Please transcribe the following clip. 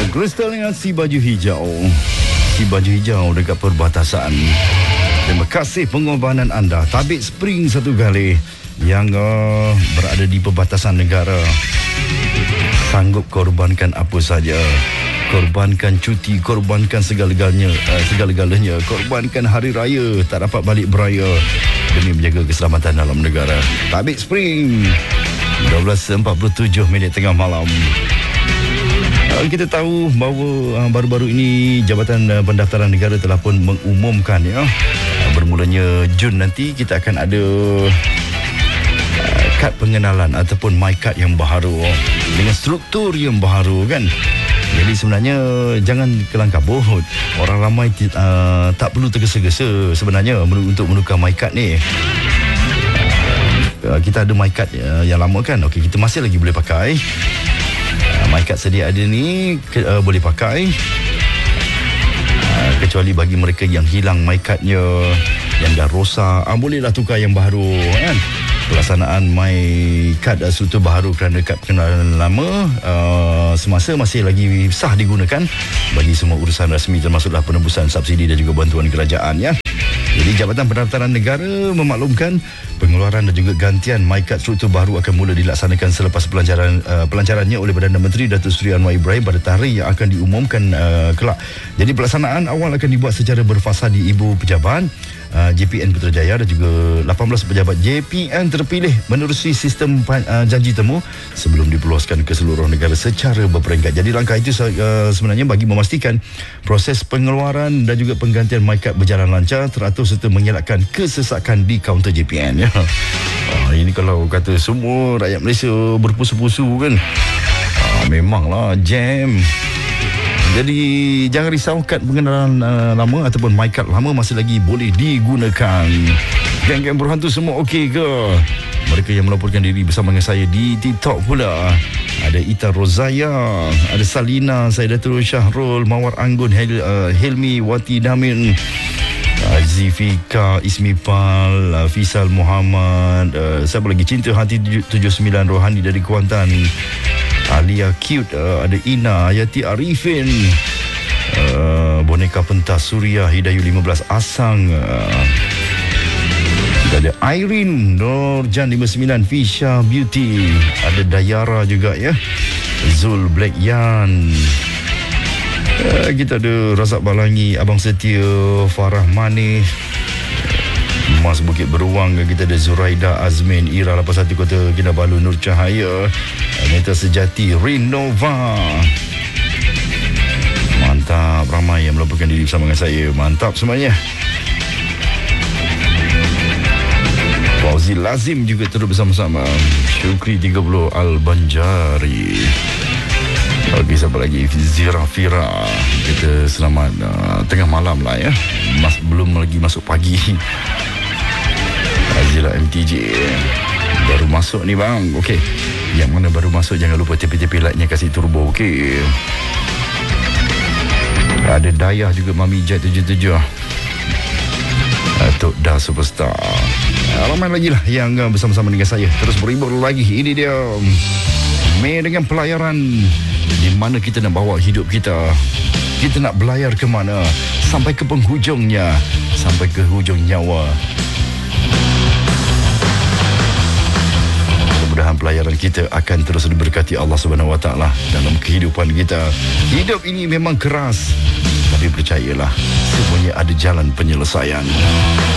Kristal dengan si baju hijau. Si baju hijau dekat perbatasan. Terima kasih pengorbanan anda. Tabik Spring satu kali yang berada di perbatasan negara. Sanggup korbankan apa saja. Korbankan cuti, korbankan segala-galanya, korbankan hari raya, tak dapat balik beraya demi menjaga keselamatan dalam negara. Tabik Spring 12.47 tengah malam. Kita tahu bahawa baru-baru ini Jabatan Pendaftaran Negara telah pun mengumumkan bermulanya Jun nanti kita akan ada kad pengenalan ataupun my card yang baru dengan struktur yang baru kan. Jadi sebenarnya jangan kelang kabut. Orang ramai tak perlu tergesa-gesa sebenarnya untuk menukar my card ni. Kita ada my card yang lama kan. Okey, kita masih lagi boleh pakai. My card sedia ada ni boleh pakai. Kecuali bagi mereka yang hilang my cardnya, yang dah rosak, bolehlah tukar yang baru kan. Pelaksanaan my card struktur baru kerana kad pengenalan lama semasa masih lagi sah digunakan bagi semua urusan rasmi termasuklah penembusan subsidi dan juga bantuan kerajaan ya. Jadi Jabatan Pendaftaran Negara memaklumkan pengeluaran dan juga gantian my card struktur baru akan mula dilaksanakan selepas pelancarannya oleh Perdana Menteri Datuk Seri Anwar Ibrahim pada tarikh yang akan diumumkan kelak. Jadi pelaksanaan awal akan dibuat secara berfasa di Ibu Pejabat JPN Putrajaya dan juga 18 pejabat JPN terpilih menerusi sistem janji temu sebelum diperluaskan ke seluruh negara secara berperingkat. Jadi langkah itu sebenarnya bagi memastikan proses pengeluaran dan juga penggantian my card berjalan lancar, teratur serta mengelakkan kesesakan di kaunter JPN ya. Ini kalau kata semua rakyat Malaysia berpusu-pusu kan, memanglah jam. Jadi jangan risau, kad pengenalan lama ataupun my card lama masih lagi boleh digunakan. Geng-geng berhantu semua okey ke? Mereka yang melaporkan diri bersama dengan saya di TikTok pula. Ada Ita Rozaya, ada Salina, Saidatul Syahrul, Mawar Anggun, Helmi Wati Damin, Zifika Ismipal, Fisal Muhammad, siapa lagi, Cinta Hati 79, Rohani dari Kuantan, Alia Cute, ada Ina, Yati Arifin, Boneka Pentas Suria, Hidayu 15 Asang, ada Irene Nurjan 59, Fisha Beauty, ada Dayara juga ya, Zul Black Yan, kita ada Razak Balangi, Abang Setia, Farah Manis, Mas Bukit Beruang, kita ada Zuraida Azmin, Ira 81 Kota Kinabalu, Nur Cahaya, Meta Sejati, Rinova. Mantap, ramai yang melaporkan diri bersama dengan saya. Mantap semuanya. Fauzi Lazim juga terus bersama-sama. Syukri 30 Al-Banjari. Okey, siapa lagi? Zira Fira. Kita selamat tengah malam lah ya. Belum lagi masuk pagi. Azila MTJ baru masuk ni bang. Okey, yang mana baru masuk jangan lupa tepi-tepi like-nya, kasih turbo. Okey, ada Dayah juga, Mami Jet 77, Tok Dah Superstar. Ramai lagi lah yang bersama-sama dengan saya terus berhibur lagi. Ini dia Mei dengan pelayaran. Di mana kita nak bawa hidup kita? Kita nak belayar ke mana? Sampai ke penghujungnya, sampai ke hujung nyawa. Mudah-mudahan pelayaran kita akan terus diberkati Allah Subhanahu Wa Taala dalam kehidupan kita. Hidup ini memang keras, tapi percayalah, semuanya ada jalan penyelesaian.